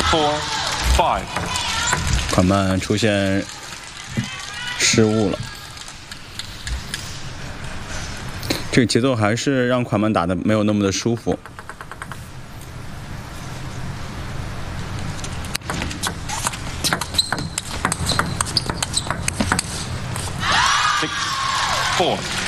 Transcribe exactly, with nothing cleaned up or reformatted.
four, five。 款曼出现失误了，这个节奏还是让款曼打的没有那么的舒服。 Six, four。